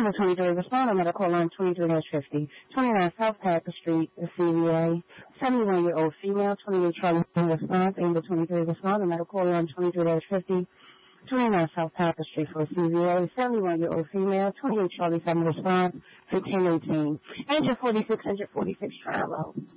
Number 23, respond on medical line 23-50. 29 South Packer Street, the CVA. 71-year-old female, 28 Charlie response. Number 23, respond on medical line 23-50. 29 South Packer Street for CVA. 71-year-old female, 28 Charlie 7 response. 1518. Engine 46, engine 46, travel.